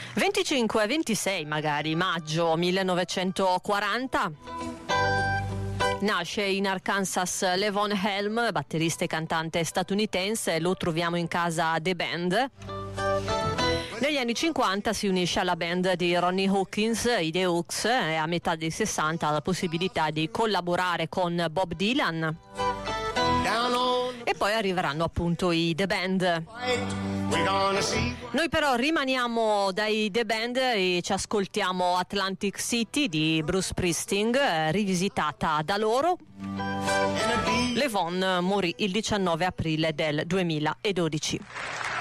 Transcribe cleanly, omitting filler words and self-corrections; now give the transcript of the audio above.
25-26 magari maggio 1940 nasce in Arkansas Levon Helm, batterista e cantante statunitense. Lo troviamo in casa The Band. Negli anni 50 si unisce alla band di Ronnie Hawkins, i The Hooks, e a metà dei 60 ha la possibilità di collaborare con Bob Dylan. E poi arriveranno appunto i The Band. Noi però rimaniamo dai The Band e ci ascoltiamo Atlantic City di Bruce Springsteen, rivisitata da loro. Levon morì il 19 aprile del 2012.